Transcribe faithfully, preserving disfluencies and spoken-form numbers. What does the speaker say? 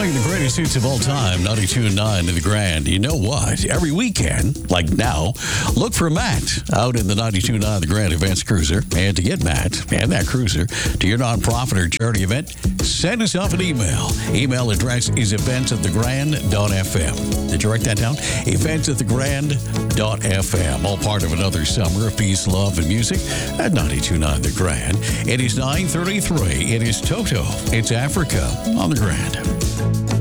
Playing the greatest hits of all time, ninety-two point nine to the Grand. You know what? Every weekend, like now, look for Matt out in the ninety-two point nine the Grand Events Cruiser. And to get Matt and that cruiser to your nonprofit or charity event, send us off an email. Email address is events at the grand dot f m. Did you write that down? events at the grand dot f m. All part of another summer of peace, love, and music at ninety-two point nine the Grand. It is nine thirty-three. It is Toto. It's Africa on the Grand.